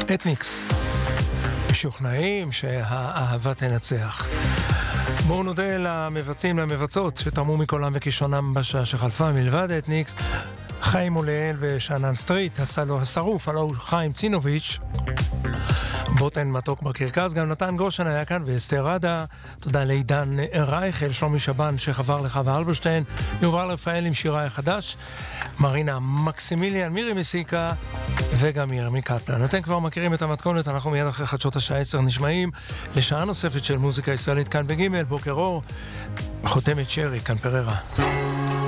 אתניקס, משוכנעים שהאהבה תנצח. בואו נודה למבצעים, למבצעות שתרמו מקולם וכישרונם בשעה שחלפה. מלבד אתניקס, חיים מוליאל ושענן סטריט, השרוף, הלא הוא חיים צינוביץ', בוטן מתוק בקרקס, גם נתן גושן היה כאן ואסתר רדה. תודה לעידן רייכל, שלומי שבן שחבר לך ואלברשטיין, יובל רפאל עם שירה החדש, מרינה מקסימיליאן, מירי מסיקה וגם ירמי קפלן. אתם כבר מכירים את המתכונת, אנחנו מיד אחרי חדשות השעה 10 נשמעים לשעה נוספת של מוזיקה ישראלית כאן בגימל. בוקר אור, חותמת שרי, כאן פררה.